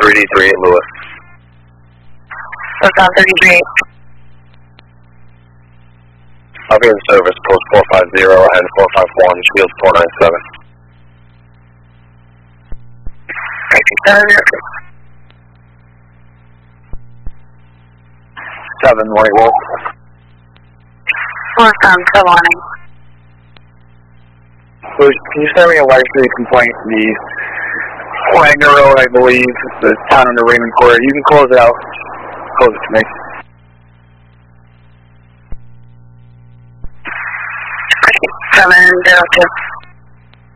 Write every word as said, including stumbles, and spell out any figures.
three D three eight Lewis. Southbound thirty-three eight. I'll be in service, post four five zero and four five one, Shields four nine seven. Seven White Wolf. Northbound Trelawney. So can you send me a electricity complaint to the Wagner Road, I believe, the town under Raymond Court. You can close it out. Close it to me. Seven zero two.